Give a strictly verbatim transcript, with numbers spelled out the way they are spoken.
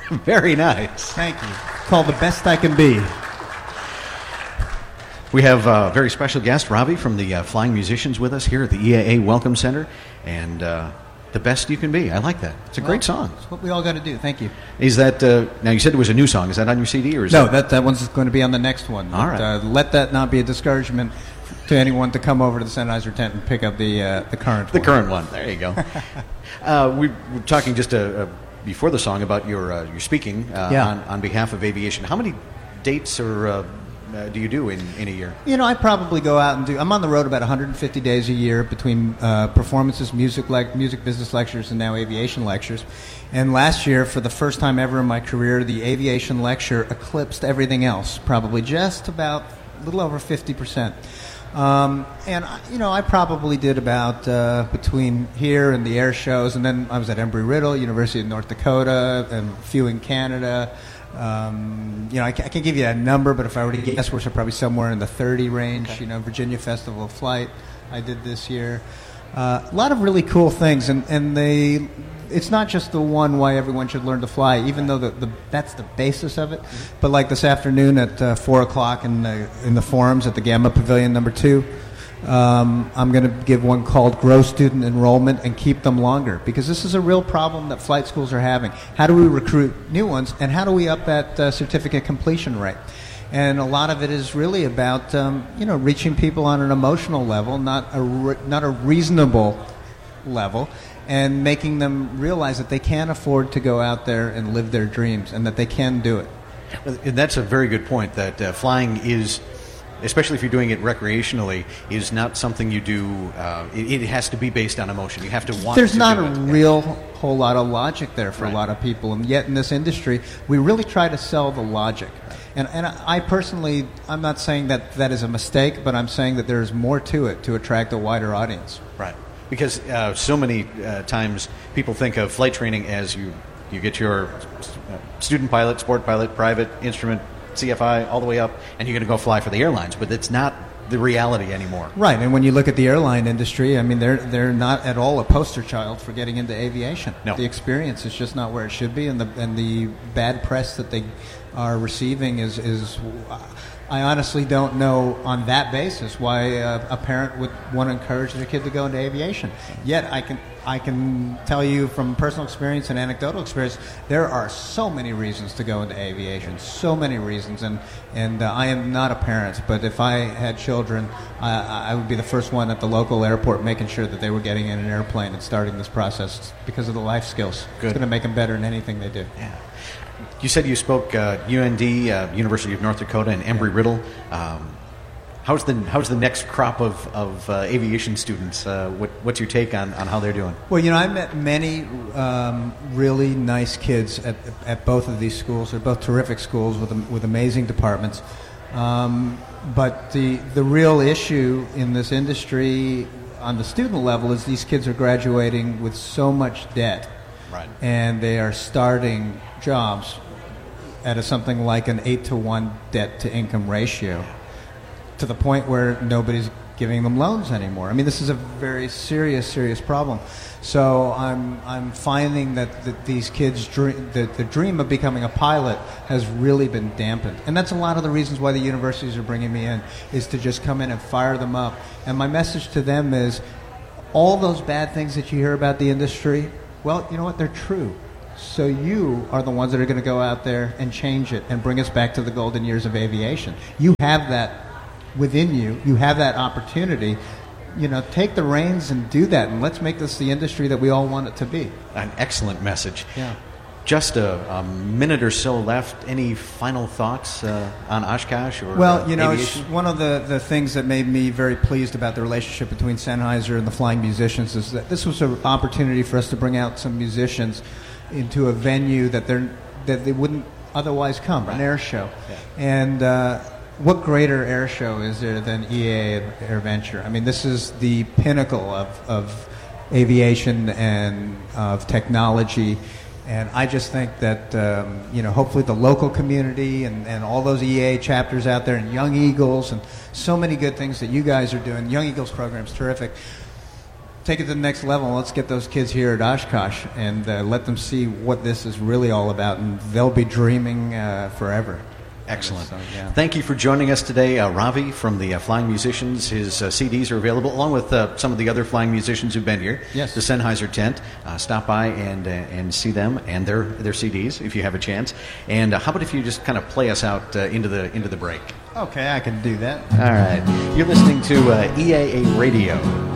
Very nice. Thank you. Called The Best I Can Be. We have a very special guest, Robbie, from the uh, Flying Musicians with us here at the E A A Welcome Center. And uh, The Best You Can Be. I like that. It's a well, great song. That's what we all got to do. Thank you. Is that, uh, now you said it was a new song. Is that on your C D? Or is no, that... that, that one's going to be on the next one. All but, right. Uh, let that not be a discouragement to anyone to come over to the Sennheiser tent and pick up the uh, the current the one. The current one. There you go. uh, we were talking just uh, uh, before the song about your uh, your speaking uh, yeah. on, on behalf of aviation. How many dates or uh, uh, do you do in, in a year? You know, I probably go out and do. I'm on the road about one hundred fifty days a year between uh, performances, music, le- music business lectures, and now aviation lectures. And last year, for the first time ever in my career, the aviation lecture eclipsed everything else, probably just about a little over fifty percent. Um, and, you know, I probably did about uh, between here and the air shows, and then I was at Embry-Riddle, University of North Dakota, and a few in Canada. Um, you know, I can't, I can't give you that number, but if I were to guess, we're probably somewhere in the thirty range. Okay. You know, Virginia Festival of Flight I did this year. Uh, a lot of really cool things, and, and they... It's not just the one why everyone should learn to fly, even though the, the that's the basis of it. Mm-hmm. But like this afternoon at uh, four o'clock in the in the forums at the Gamma Pavilion number two, um, I'm going to give one called "Grow Student Enrollment and Keep Them Longer," because this is a real problem that flight schools are having. How do we recruit new ones, and how do we up that uh, certificate completion rate? And a lot of it is really about um, you know reaching people on an emotional level, not a re- not a reasonable level. And making them realize that they can afford to go out there and live their dreams, and that they can do it. And that's a very good point, that uh, flying is, especially if you're doing it recreationally, is not something you do, uh, it, it has to be based on emotion. You have to want There's to not do a it. real whole lot of logic there for Right. a lot of people, and yet in this industry, we really try to sell the logic. Right. And, and I personally, I'm not saying that that is a mistake, but I'm saying that there's more to it to attract a wider audience. Right. Because uh, so many uh, times people think of flight training as you, you get your uh, student pilot, sport pilot, private, instrument, C F I, all the way up, and you're going to go fly for the airlines. But it's not the reality anymore. Right, and when you look at the airline industry, I mean, they're they're not at all a poster child for getting into aviation. No. The experience is just not where it should be, and the and the bad press that they are receiving is is. I honestly don't know on that basis why uh, a parent would want to encourage their kid to go into aviation. Yet I can I can tell you from personal experience and anecdotal experience, there are so many reasons to go into aviation, so many reasons. And and uh, I am not a parent, but if I had children, I, I would be the first one at the local airport making sure that they were getting in an airplane and starting this process because of the life skills. Good. It's going to make them better in anything they do. Yeah. You said you spoke uh, U N D, uh, University of North Dakota, and Embry-Riddle. Um, how's the how's the next crop of, of uh, aviation students? Uh, what, what's your take on, on how they're doing? Well, you know, I met many um, really nice kids at at both of these schools. They're both terrific schools with with amazing departments. Um, but the the real issue in this industry on the student level is these kids are graduating with so much debt. Right. And they are starting jobs at a, something like an eight to one debt to income ratio, to the point where nobody's giving them loans anymore. I mean, this is a very serious, serious problem. So I'm I'm finding that, that these kids' dream, the, the dream of becoming a pilot has really been dampened. And that's a lot of the reasons why the universities are bringing me in, is to just come in and fire them up. And my message to them is, all those bad things that you hear about the industry, well, you know what? They're true. So you are the ones that are going to go out there and change it and bring us back to the golden years of aviation. You have that within you. You have that opportunity. You know, take the reins and do that, and let's make this the industry that we all want it to be. An excellent message. Yeah. Just a, a minute or so left. Any final thoughts uh, on Oshkosh or Well, uh, you know, aviation? it's one of the, the things that made me very pleased about the relationship between Sennheiser and the Flying Musicians is that this was an opportunity for us to bring out some musicians into a venue that they're that they wouldn't otherwise come, right. An air show. Yeah. And uh, what greater air show is there than E A A AirVenture? I mean, this is the pinnacle of, of aviation and of technology. And I just think that, um, you know, hopefully the local community and, and all those E A A chapters out there and Young Eagles and so many good things that you guys are doing. Young Eagles program is terrific. take it to the next level. Let's get those kids here at Oshkosh and uh, let them see what this is really all about, and they'll be dreaming uh, forever. Excellent. So, yeah. Thank you for joining us today, uh, Ravi from the uh, Flying Musicians. His uh, C Ds are available, along with uh, some of the other flying musicians who've been here. Yes. The Sennheiser tent. Uh, stop by and uh, and see them and their their C Ds if you have a chance. And uh, how about if you just kind of play us out uh, into the into the break? Okay, I can do that. All right. You're listening to uh, E A A Radio.